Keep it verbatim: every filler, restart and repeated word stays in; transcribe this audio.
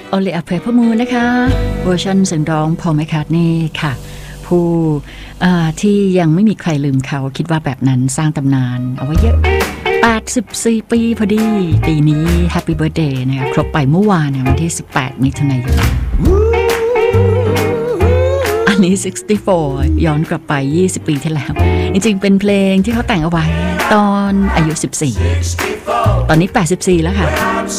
Only a Paper Moon นะคะเวอร์ชันเสียงร้อง Paul McCartney ค่ะผู้ที่ยังไม่มีใครลืมเขาคิดว่าแบบนั้นสร้างตำนานเอาไว้เยอะแปดสิบสี่ปีพอดีปีนี้ Happy Birthday นะคะครบไปเมื่อวานวันที่สิบแปดมิถุนายนอันนี้หกสิบสี่ย้อนกลับไปยี่สิบปีที่แล้วจริงๆเป็นเพลงที่เขาแต่งเอาไว้ตอนอายุสิบสี่ตอนนี้แปดสิบสี่แล้วค่ะ